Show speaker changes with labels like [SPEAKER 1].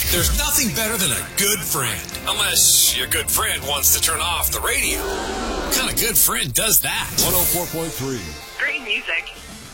[SPEAKER 1] There's nothing better than a good friend. Unless your good friend wants to turn off the radio. What kind of good friend does that?
[SPEAKER 2] 104.3.
[SPEAKER 3] Great music.